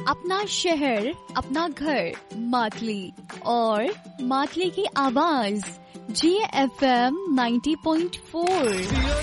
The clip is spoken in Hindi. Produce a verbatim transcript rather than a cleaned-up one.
अपना शहर, अपना घर, मातली और मातली की आवाज जी F M ninety point four.